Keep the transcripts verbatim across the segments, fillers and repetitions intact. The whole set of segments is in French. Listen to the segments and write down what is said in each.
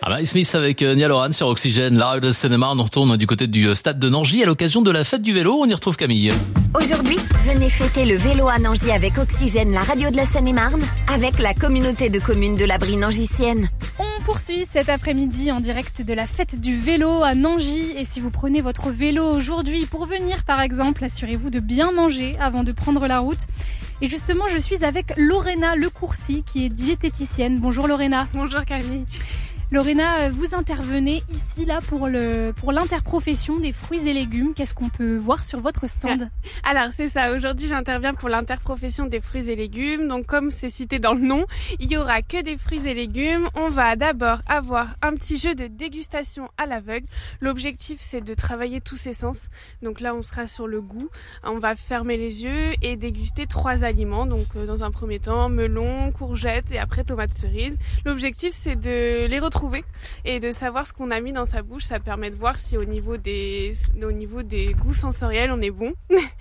Mike Smith avec Niall Horan sur Oxygène, la radio de Seine-et-Marne. On retourne du côté du stade de Nangis à l'occasion de la fête du vélo. On y retrouve Camille. Aujourd'hui, venez fêter le vélo à Nangis avec Oxygène, la radio de la Seine-et-Marne, avec la communauté de communes de la Brie nangisienne. On poursuit cet après-midi en direct de la fête du vélo à Nangis. Et si vous prenez votre vélo aujourd'hui pour venir par exemple, assurez-vous de bien manger avant de prendre la route. Et justement, je suis avec Lorena Lecourcy qui est diététicienne. Bonjour Lorena. Bonjour Camille. Lorena, vous intervenez ici là pour le pour l'interprofession des fruits et légumes. Qu'est-ce qu'on peut voir sur votre stand ? Alors c'est ça, aujourd'hui j'interviens pour l'interprofession des fruits et légumes. Donc comme c'est cité dans le nom, il y aura que des fruits et légumes. On va d'abord avoir un petit jeu de dégustation à l'aveugle. L'objectif c'est de travailler tous ses sens. Donc là on sera sur le goût. On va fermer les yeux et déguster trois aliments. Donc euh, dans un premier temps melon, courgette et après tomates cerises. L'objectif c'est de les retrouver et de savoir ce qu'on a mis dans sa bouche. Ça permet de voir si au niveau des, au niveau des goûts sensoriels on est bon.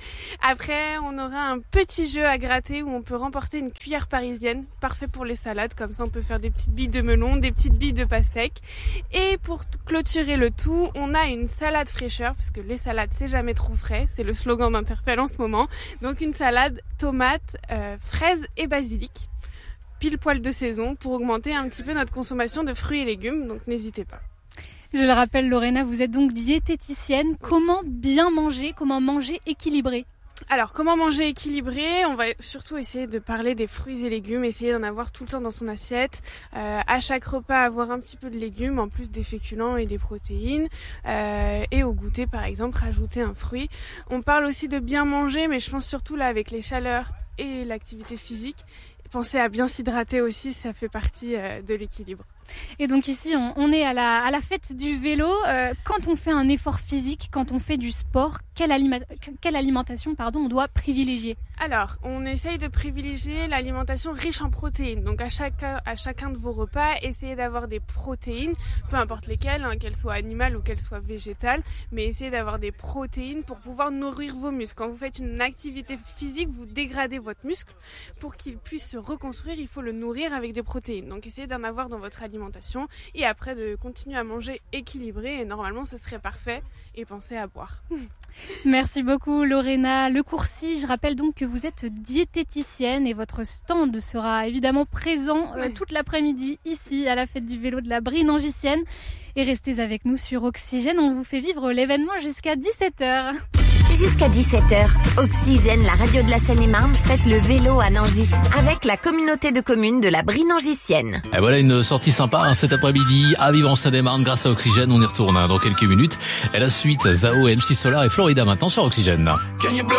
Après on aura un petit jeu à gratter où on peut remporter une cuillère parisienne, parfait pour les salades, comme ça on peut faire des petites billes de melon, des petites billes de pastèque. Et pour clôturer le tout, on a une salade fraîcheur, parce que les salades c'est jamais trop frais, c'est le slogan d'Interpelle en ce moment. Donc une salade tomate, euh, fraises et basilic, pile poil de saison, pour augmenter un petit peu notre consommation de fruits et légumes, donc n'hésitez pas. Je le rappelle Lorena, vous êtes donc diététicienne. Comment bien manger, comment manger équilibré ? Alors, comment manger équilibré ? On va surtout essayer de parler des fruits et légumes, essayer d'en avoir tout le temps dans son assiette. Euh, à chaque repas, avoir un petit peu de légumes, en plus des féculents et des protéines. Euh, et au goûter, par exemple, rajouter un fruit. On parle aussi de bien manger, mais je pense surtout là avec les chaleurs et l'activité physique. Pensez à bien s'hydrater aussi, ça fait partie euh, de l'équilibre. Et donc ici, on, on est à la, à la fête du vélo. Euh, quand on fait un effort physique, quand on fait du sport, quelle, alima- quelle alimentation pardon, on doit privilégier ? Alors, on essaye de privilégier l'alimentation riche en protéines. Donc à, chaque, à chacun de vos repas, essayez d'avoir des protéines, peu importe lesquelles, hein, qu'elles soient animales ou qu'elles soient végétales, mais essayez d'avoir des protéines pour pouvoir nourrir vos muscles. Quand vous faites une activité physique, vous dégradez votre muscle. Pour qu'il puisse se reconstruire, il faut le nourrir avec des protéines. Donc essayez d'en avoir dans votre alimentation et après de continuer à manger équilibré et normalement ce serait parfait, et pensez à boire. Merci beaucoup Lorena Lecourcy. Je rappelle donc que vous êtes diététicienne et votre stand sera évidemment présent euh, toute l'après-midi ici à la fête du vélo de la Brie nangisienne. Et restez avec nous sur Oxygène, on vous fait vivre l'événement jusqu'à dix-sept heures. Jusqu'à dix-sept heures, Oxygène, la radio de la Seine-et-Marne, fête le vélo à Nangis avec la communauté de communes de la Brie nangisienne. Et voilà une sortie sympa hein, cet après-midi à vivre en Seine-et-Marne grâce à Oxygène. On y retourne hein, dans quelques minutes. Et la suite, Zao, M C Solar et Florida maintenant sur Oxygène.